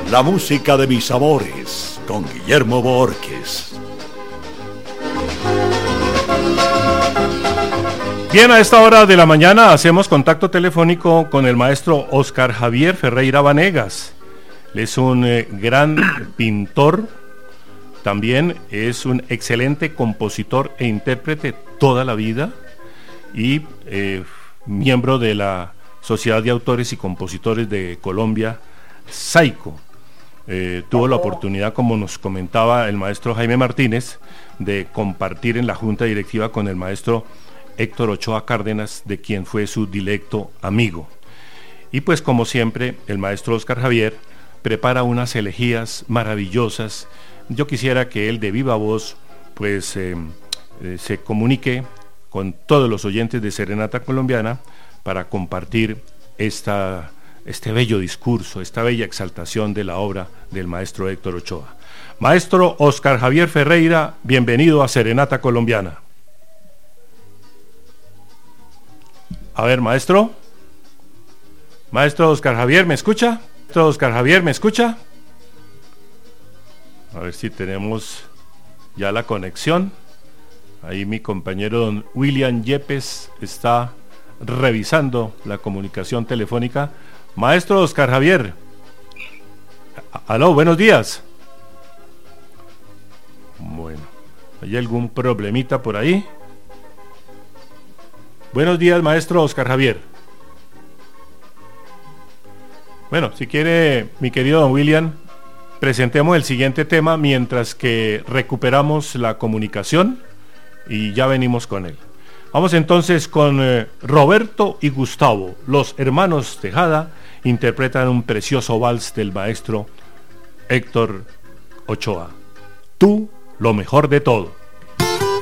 la música de mis amores, con Guillermo Borges. Bien, a esta hora de la mañana hacemos contacto telefónico con el maestro Óscar Javier Ferreira Vanegas. Él es un gran pintor, también es un excelente compositor e intérprete toda la vida y miembro de la Sociedad de Autores y Compositores de Colombia, SAICO. Tuvo la oportunidad, como nos comentaba el maestro Jaime Martínez, de compartir en la junta directiva con el maestro Héctor Ochoa Cárdenas, de quien fue su dilecto amigo. Y pues como siempre, el maestro Óscar Javier prepara unas elegías maravillosas. Yo quisiera que él de viva voz pues se comunique con todos los oyentes de Serenata Colombiana para compartir este bello discurso, esta bella exaltación de la obra del maestro Héctor Ochoa. Maestro Óscar Javier Ferreira, bienvenido a Serenata Colombiana. A ver, maestro Óscar Javier, ¿me escucha? Maestro Óscar Javier, ¿me escucha? A ver si tenemos ya la conexión. Ahí mi compañero don William Yepes está revisando la comunicación telefónica. Maestro Óscar Javier. Aló, buenos días. Bueno, ¿hay algún problemita por ahí? Buenos días, maestro Óscar Javier. Bueno, si quiere, mi querido don William, presentemos el siguiente tema mientras que recuperamos la comunicación y ya venimos con él. Vamos entonces con Roberto y Gustavo, los hermanos Tejada, interpretan un precioso vals del maestro Héctor Ochoa. Tú, lo mejor de todo.